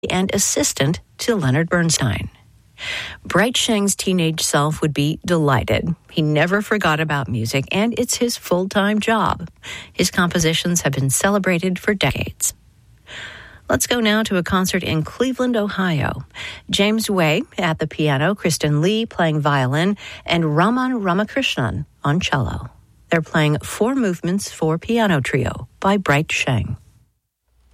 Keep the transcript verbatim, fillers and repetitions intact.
and assistant to Leonard Bernstein. Bright Sheng's teenage self would be delighted. He never forgot about music, and it's his full-time job. His compositions have been celebrated for decades. Let's go now to a concert in Cleveland, Ohio. James Way at the piano, Kristen Lee playing violin, and Raman Ramakrishnan on cello. They're playing Four Movements for Piano Trio by Bright Sheng.